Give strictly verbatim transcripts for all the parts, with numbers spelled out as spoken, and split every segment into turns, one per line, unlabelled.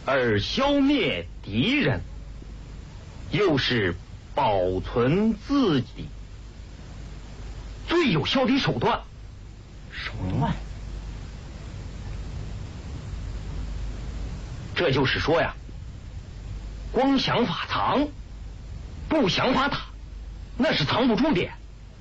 而消灭敌人，又是保存自己最有效的手段。
手段？
这就是说呀，光想法藏，不想法打，那是藏不住的。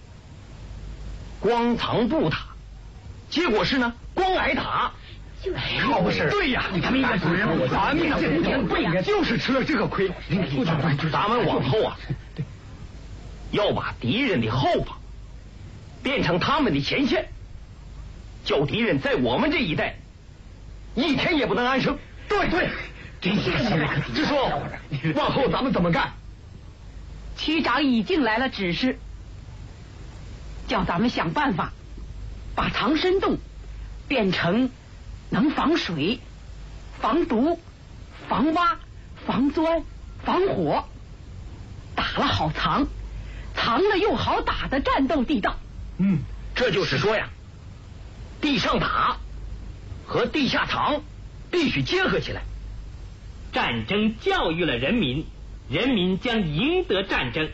光藏不打，结果是呢，光挨打。
可不是？
对呀，
咱们应该主人，咱们对呀，就是吃了这个亏。
咱们往后啊，要把敌人的后方变成他们的前线，叫敌人在我们这一带一天也不能安生。
对对，这就说往后咱们怎么干？
区长已经来了指示，叫咱们想办法把藏身洞变成能防水、防毒、防挖、防钻、防火，打了好藏，藏了又好打的战斗地道。
嗯，这就是说呀，地上打和地下藏必须结合起来。
战争教育了人民，人民将赢得战争。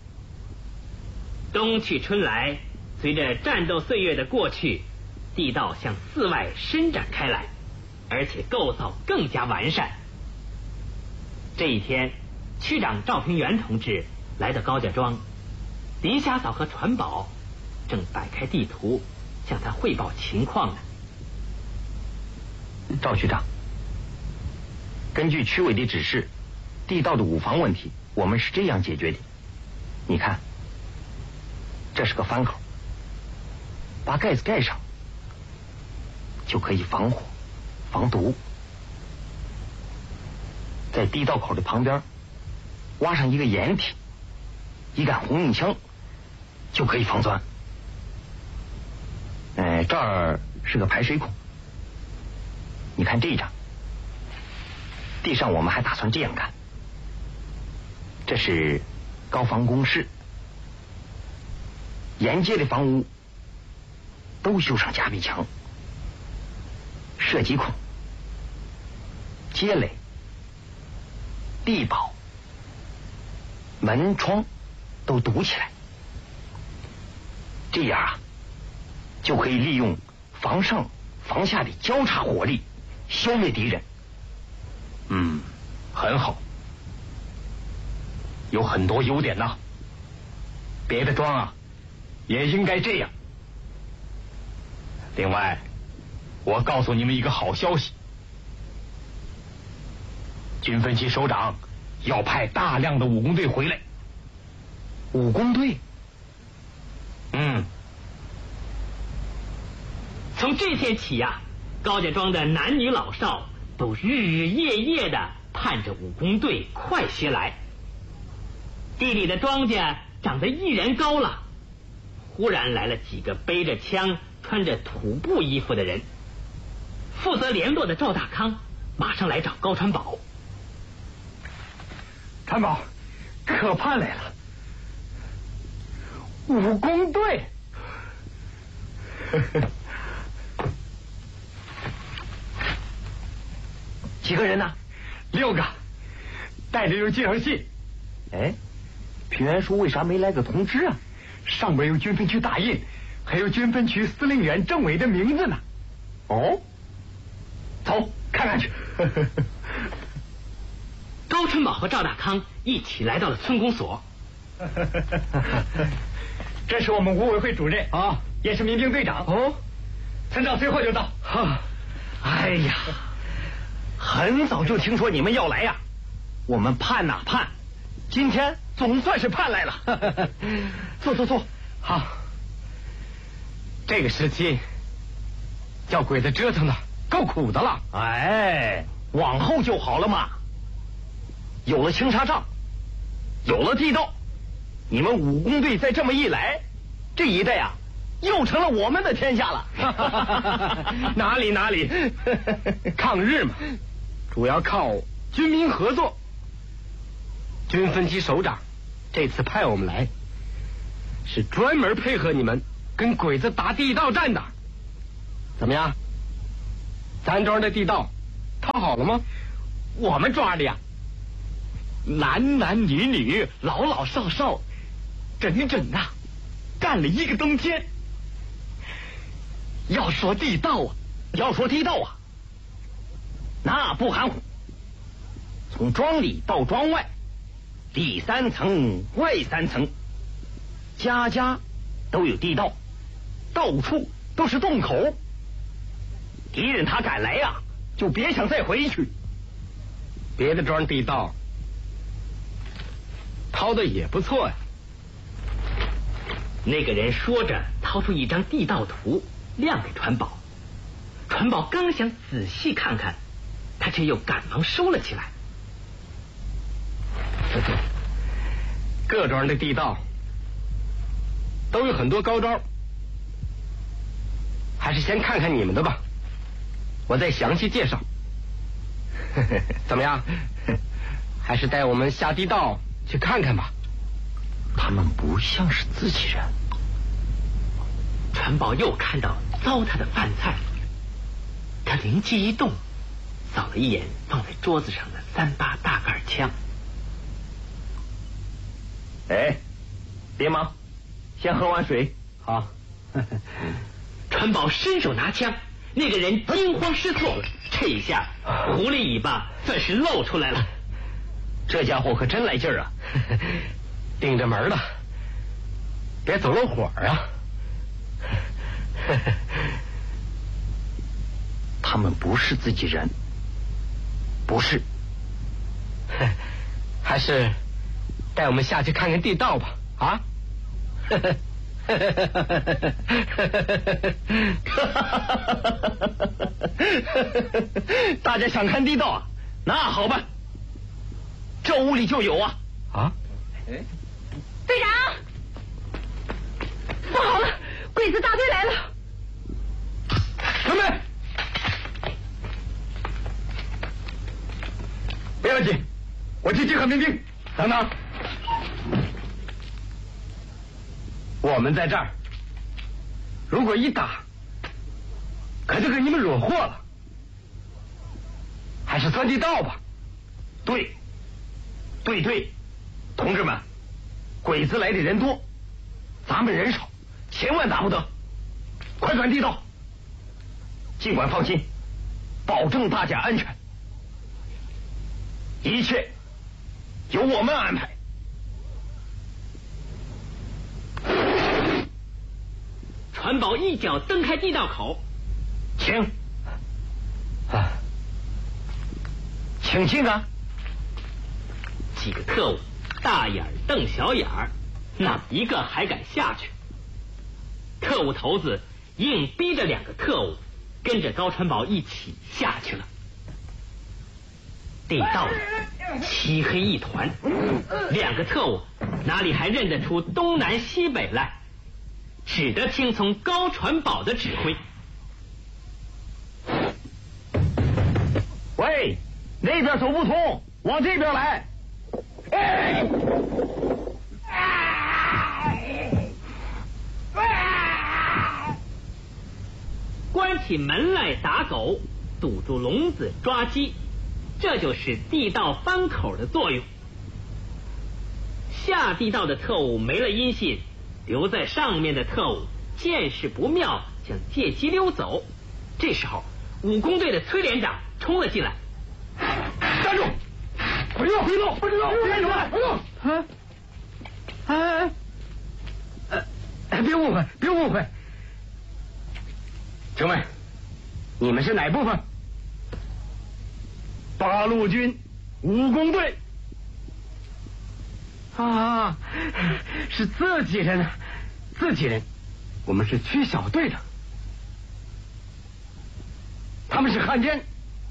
冬去春来，随着战斗岁月的过去，地道向四外伸展开来，而且构造更加完善。这一天，区长赵平原同志来到高家庄，李霞嫂和传宝正摆开地图向他汇报情况呢。
赵区长，根据区委的指示，地道的五防问题我们是这样解决的。你看，这是个翻口，把盖子盖上就可以防火防毒。在地道口的旁边挖上一个掩体，一杆红缨枪就可以防钻。哎，这儿是个排水孔，你看这张地上，我们还打算这样干。这是高防工事，沿街的房屋都修上夹壁墙、射击孔、街垒、地堡、门窗都堵起来，这样啊，就可以利用防上防下的交叉火力消灭敌人。嗯，很好，有很多优点呐。别的庄啊也应该这样。另外，我告诉你们一个好消息，军分区首长要派大量的武工队回来。武工队？嗯。
从这天起呀、啊，高家庄的男女老少都日日夜夜的盼着武工队快些来。地里的庄稼长得毅然高了，忽然来了几个背着枪、穿着土布衣服的人。负责联络的赵大康马上来找高传宝。
传宝，可盼来了，武工队。
几个人呢？
六个，带着有介绍信。
哎，平原叔为啥没来个通知啊？
上边有军分区大印，还有军分区司令员政委的名字呢。
哦，
走，看看去。
高春宝和赵大康一起来到了村公所。
这是我们五委会主任啊，也是民兵队长。
哦，
村长随后就到。
哈，哎呀，很早就听说你们要来呀，我们盼哪盼，今天总算是盼来了。坐坐坐，
好。这个时期叫鬼子折腾的够苦的了。
哎，往后就好了嘛。有了青纱帐，有了地道，你们武工队再这么一来，这一带啊又成了我们的天下了。
哪里哪里，抗日嘛，主要靠军民合作。军分区首长这次派我们来，是专门配合你们跟鬼子打地道战的。怎么样？咱庄的地道套好了吗？ 我们抓的呀，男男女女、老老少少，整整啊，干了一个冬天。要说地道啊，
要说地道啊，那不含糊。从庄里到庄外，里三层外三层，家家都有地道，到处都是洞口。敌人他敢来呀，就别想再回去。
别的庄地道掏的也不错呀。
那个人说着，掏出一张地道图，亮给传宝。传宝刚想仔细看看，他却又赶忙收了起来。
各庄的地道都有很多高招，还是先看看你们的吧，我再详细介绍。怎么样？还是带我们下地道去看看吧。
他们不像是自己人。
传宝又看到糟蹋的饭菜，他灵机一动，扫了一眼放在桌子上的三八大盖枪。
哎，别忙，先喝碗水。
好。
传宝伸手拿枪，那个人惊慌失措，这一下狐狸尾巴算是露出来了。
这家伙可真来劲儿啊！
盯着门了，别走漏火啊！
他们不是自己人，不是。
还是带我们下去看看地道吧，啊！
大家想看地道啊？那好吧，这屋里就有啊！
啊？
队长，不好了，鬼子大队来了！
准备，不要紧，我去集合民兵。等等，我们在这儿，如果一打，可就给你们惹祸了。还是钻地道吧。
对，对对，同志们，鬼子来的人多，咱们人少，千万打不得。快钻地道！尽管放心，保证大家安全，一切由我们安排。
传宝一脚蹬开地道口，
请啊，请进啊！
几个特务大眼瞪小眼儿，哪一个还敢下去？特务头子硬逼着两个特务跟着高传宝一起下去了。地道里漆黑一团，两个特务哪里还认得出东南西北来，只得听从高传宝的指挥。
喂，那边走不通，往这边来。哎！
关起门来打狗，堵住笼子抓鸡，这就是地道翻口的作用。下地道的特务没了音信，留在上面的特务见势不妙，想借机溜走。这时候，武工队的崔连长冲了进来，
站住！回路，回路，不知道，别有了，回路！啊！哎哎哎！别误会，别误会，请问你们是哪部分？八路军武工队。啊，是自己人，自己人，我们是区小队的，他们是汉奸。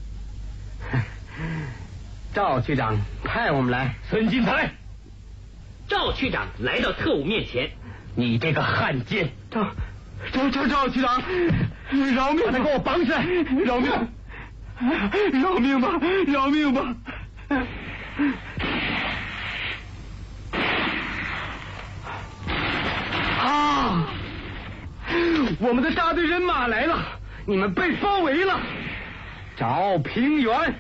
赵区长派我们来。孙金才，
赵区长来到特务面前，
你这个汉奸！赵赵赵赵区长，饶命！把他给我绑起来！饶命！饶命吧！饶命吧！啊！我们的大队人马来了，你们被包围了。赵平原。